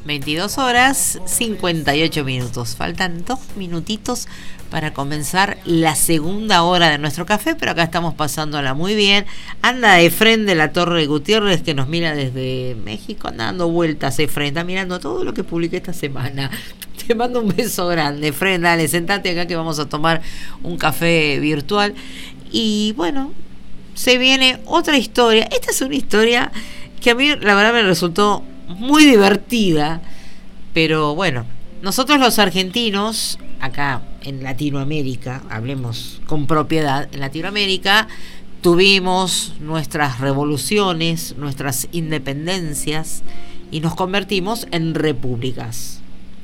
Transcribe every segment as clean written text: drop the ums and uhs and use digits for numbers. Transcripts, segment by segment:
22 horas 58 minutos. Faltan 2 minutitos para comenzar la segunda hora de nuestro café, pero acá estamos pasándola muy bien. Anda Efren de la Torre Gutiérrez, que nos mira desde México, anda dando vueltas. Efren está mirando todo lo que publiqué esta semana. Te mando un beso grande, Efren. Dale, sentate acá que vamos a tomar un café virtual. Y bueno, se viene otra historia. Esta es una historia que a mí la verdad me resultó muy divertida, pero bueno, nosotros los argentinos acá en Latinoamérica, hablemos con propiedad, en Latinoamérica tuvimos nuestras revoluciones, nuestras independencias y nos convertimos en repúblicas.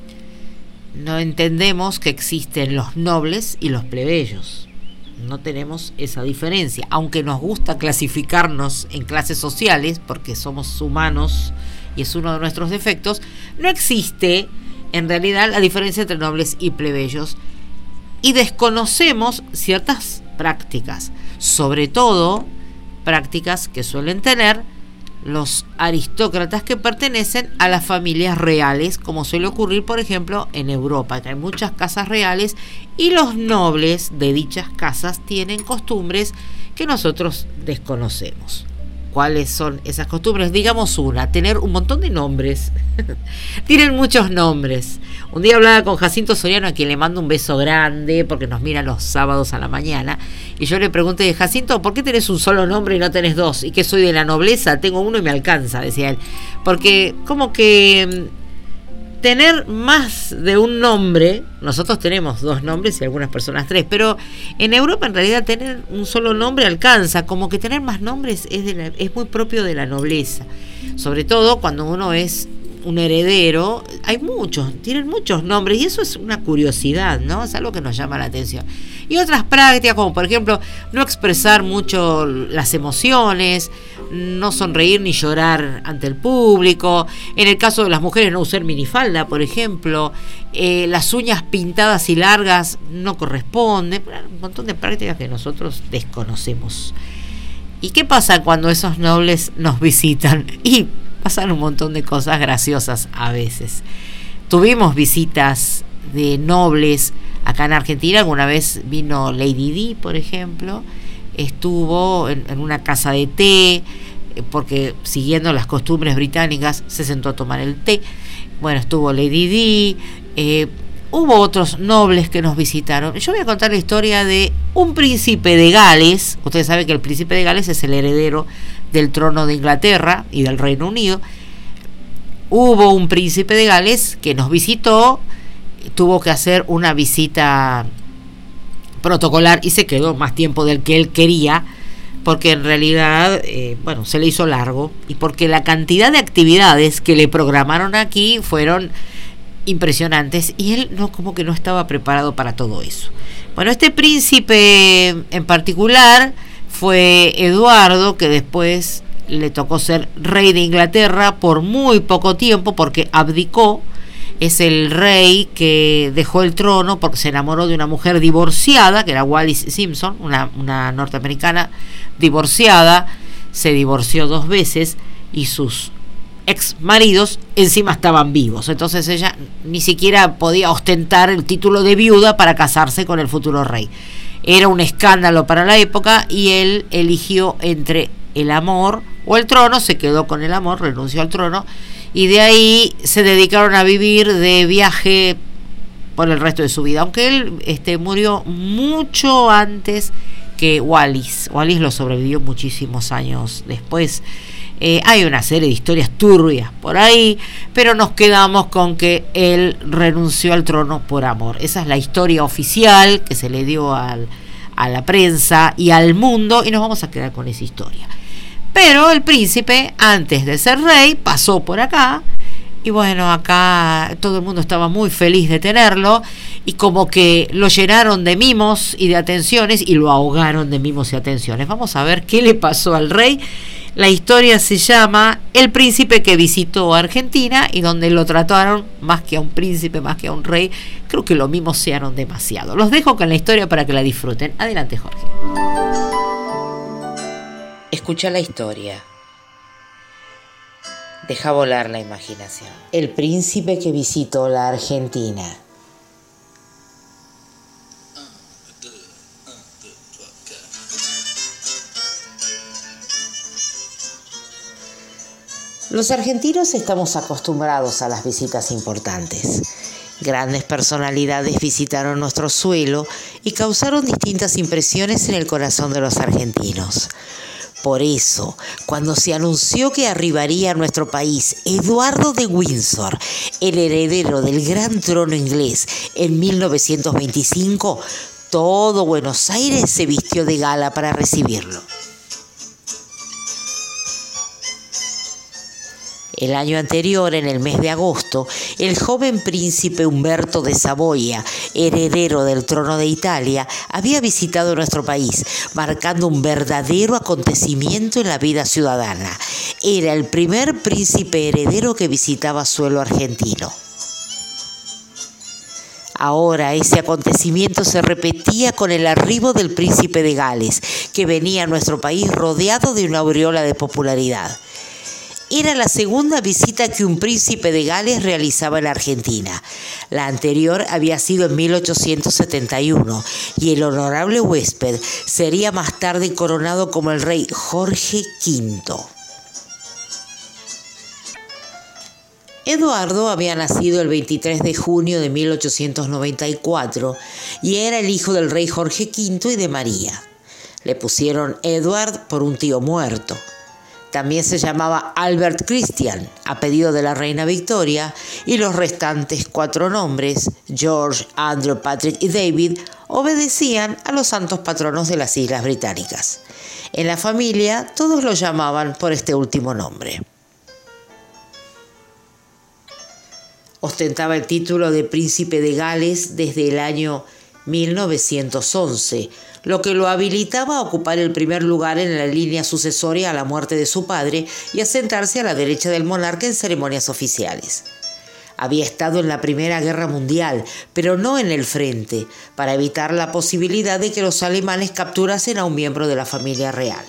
No entendemos que existen los nobles y los plebeyos. No tenemos esa diferencia, aunque nos gusta clasificarnos en clases sociales porque somos humanos y es uno de nuestros defectos. No existe en realidad la diferencia entre nobles y plebeyos y desconocemos ciertas prácticas, sobre todo prácticas que suelen tener los aristócratas que pertenecen a las familias reales, como suele ocurrir por ejemplo en Europa, que hay muchas casas reales y los nobles de dichas casas tienen costumbres que nosotros desconocemos. ¿Cuáles son esas costumbres? Digamos una, tener un montón de nombres. Tienen muchos nombres. Un día hablaba con Jacinto Soriano, a quien le mando un beso grande, porque nos mira los sábados a la mañana, y yo le pregunté, Jacinto, ¿por qué tenés un solo nombre y no tenés dos? ¿Y que soy de la nobleza? Tengo uno y me alcanza, decía él. Porque como que tener más de un nombre, nosotros tenemos 2 nombres y algunas personas 3, pero en Europa en realidad tener un solo nombre alcanza, como que tener más nombres es muy propio de la nobleza, sobre todo cuando uno es un heredero. Hay muchos, tienen muchos nombres y eso es una curiosidad, ¿no? Es algo que nos llama la atención. Y otras prácticas como por ejemplo no expresar mucho las emociones, no sonreír ni llorar ante el público. En el caso de las mujeres no usar minifalda, por ejemplo. Las uñas pintadas y largas no corresponden. Un montón de prácticas que nosotros desconocemos. ¿Y qué pasa cuando esos nobles nos visitan? Y pasan un montón de cosas graciosas a veces. Tuvimos visitas de nobles acá en Argentina. Alguna vez vino Lady Di, por ejemplo. Estuvo en una casa de té, porque siguiendo las costumbres británicas se sentó a tomar el té. Bueno, estuvo Lady Di. Hubo otros nobles que nos visitaron. Yo voy a contar la historia de un príncipe de Gales. Ustedes saben que el príncipe de Gales es el heredero del trono de Inglaterra y del Reino Unido. Hubo un príncipe de Gales que nos visitó, tuvo que hacer una visita protocolar y se quedó más tiempo del que él quería, porque en realidad se le hizo largo y porque la cantidad de actividades que le programaron aquí fueron impresionantes y él como que no estaba preparado para todo eso. Bueno, este príncipe en particular fue Eduardo, que después le tocó ser rey de Inglaterra por muy poco tiempo porque abdicó. Es el rey que dejó el trono porque se enamoró de una mujer divorciada, que era Wallis Simpson, una norteamericana divorciada. Se divorció 2 veces y sus ex maridos encima estaban vivos. Entonces ella ni siquiera podía ostentar el título de viuda para casarse con el futuro rey. Era un escándalo para la época y él eligió entre el amor o el trono. Se quedó con el amor, renunció al trono y de ahí se dedicaron a vivir de viaje por el resto de su vida, aunque él murió mucho antes que Wallis. Wallis lo sobrevivió muchísimos años después. Hay una serie de historias turbias por ahí, pero nos quedamos con que él renunció al trono por amor. Esa es la historia oficial que se le dio a la prensa y al mundo, y nos vamos a quedar con esa historia. Pero el príncipe, antes de ser rey, pasó por acá, y bueno, acá todo el mundo estaba muy feliz de tenerlo, y como que lo llenaron de mimos y de atenciones, y lo ahogaron de mimos y atenciones. Vamos a ver qué le pasó al rey. La historia se llama El príncipe que visitó Argentina, y donde lo trataron más que a un príncipe, más que a un rey. Creo que lo mimosearon demasiado. Los dejo con la historia para que la disfruten. Adelante, Jorge. Escucha la historia. Deja volar la imaginación. El príncipe que visitó la Argentina. Los argentinos estamos acostumbrados a las visitas importantes. Grandes personalidades visitaron nuestro suelo y causaron distintas impresiones en el corazón de los argentinos. Por eso, cuando se anunció que arribaría a nuestro país Eduardo de Windsor, el heredero del gran trono inglés, en 1925, todo Buenos Aires se vistió de gala para recibirlo. El año anterior, en el mes de agosto, el joven príncipe Humberto de Saboya, heredero del trono de Italia, había visitado nuestro país, marcando un verdadero acontecimiento en la vida ciudadana. Era el primer príncipe heredero que visitaba suelo argentino. Ahora ese acontecimiento se repetía con el arribo del príncipe de Gales, que venía a nuestro país rodeado de una aureola de popularidad. Era la segunda visita que un príncipe de Gales realizaba en la Argentina. La anterior había sido en 1871 y el honorable huésped sería más tarde coronado como el rey Jorge V. Eduardo había nacido el 23 de junio de 1894 y era el hijo del rey Jorge V y de María. Le pusieron Edward por un tío muerto. También se llamaba Albert Christian, a pedido de la reina Victoria, y los restantes 4 nombres, George, Andrew, Patrick y David, obedecían a los santos patronos de las Islas Británicas. En la familia, todos lo llamaban por este último nombre. Ostentaba el título de príncipe de Gales desde el año 1911, lo que lo habilitaba a ocupar el primer lugar en la línea sucesoria a la muerte de su padre y a sentarse a la derecha del monarca en ceremonias oficiales. Había estado en la Primera Guerra Mundial, pero no en el frente, para evitar la posibilidad de que los alemanes capturasen a un miembro de la familia real.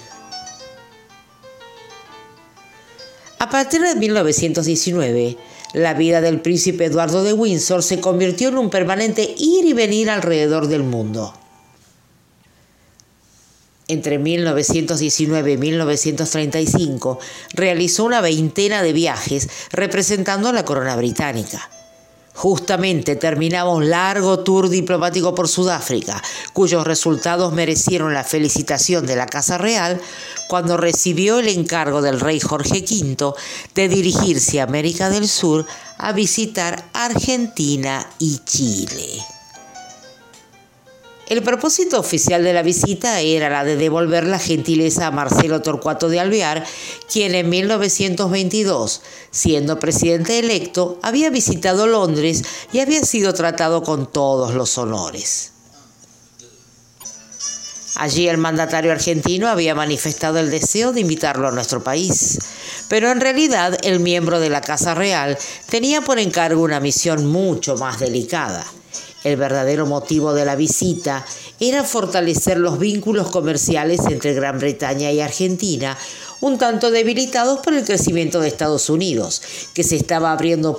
A partir de 1919, la vida del príncipe Eduardo de Windsor se convirtió en un permanente ir y venir alrededor del mundo. Entre 1919 y 1935 realizó una veintena de viajes representando a la corona británica. Justamente terminaba un largo tour diplomático por Sudáfrica, cuyos resultados merecieron la felicitación de la Casa Real cuando recibió el encargo del rey Jorge V de dirigirse a América del Sur a visitar Argentina y Chile. El propósito oficial de la visita era la de devolver la gentileza a Marcelo Torcuato de Alvear, quien en 1922, siendo presidente electo, había visitado Londres y había sido tratado con todos los honores. Allí el mandatario argentino había manifestado el deseo de invitarlo a nuestro país, pero en realidad el miembro de la Casa Real tenía por encargo una misión mucho más delicada. El verdadero motivo de la visita era fortalecer los vínculos comerciales entre Gran Bretaña y Argentina, un tanto debilitados por el crecimiento de Estados Unidos, que se estaba abriendo